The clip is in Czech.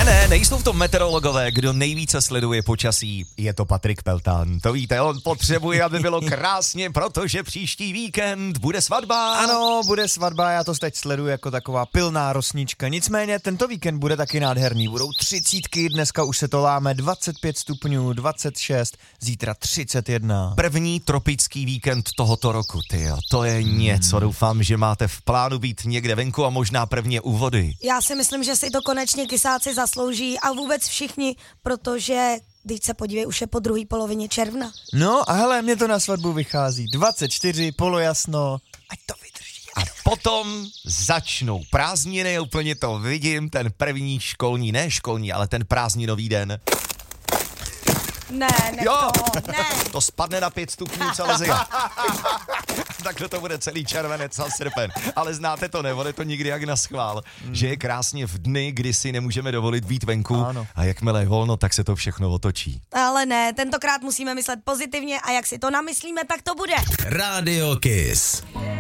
Ne, nejsou to meteorologové, kdo nejvíce sleduje počasí. Je to Patrik Peltán. To víte, on potřebuje, aby bylo krásně, protože příští víkend bude svatba. Ano, bude svatba, já to teď sleduji jako taková pilná rosnička. Nicméně tento víkend bude taky nádherný. Budou 30, dneska už se to láme, 25 stupňů, 26, zítra 31. První tropický víkend tohoto roku, tyjo. To je něco, doufám, že máte v plánu být někde venku a možná prvně u vody. Já si myslím, že si to konečně kysáci zaslouží a vůbec všichni, protože když se podívej, už je po druhé polovině června. No a hele, mě to na svatbu vychází. 24, polojasno, ať to vydrží. A potom začnou prázdniny, úplně to vidím, ten první školní, ne školní, ale ten prázdninový den. Ne, Jo, ne. to spadne na 5 stupňů Celsia. Takhle to bude celý červenec a srpen. Ale znáte to, nebude to nikdy jak na schvál, že je krásně v dny, kdy si nemůžeme dovolit být venku. Ano. A jakmile je volno, tak se to všechno otočí. Ale ne, tentokrát musíme myslet pozitivně a jak si to namyslíme, tak to bude. Radio Kiss.